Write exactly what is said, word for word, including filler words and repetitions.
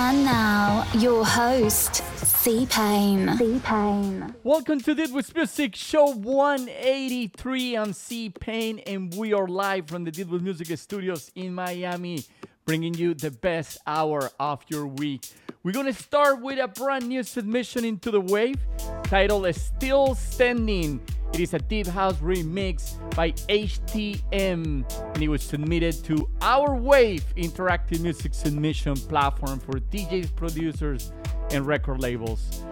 And now, your host, C-Pain. C-Pain. Welcome to Deal With Music, show one eighty-three. I'm C-Pain, and we are live from the Deal With Music studios in Miami, bringing you the best hour of your week. We're going to start with a brand new submission into the wave titled Still Standing. It is a deep house remix by H T M, and it was submitted to Our Wave interactive music submission platform for D Js, producers, and record labels.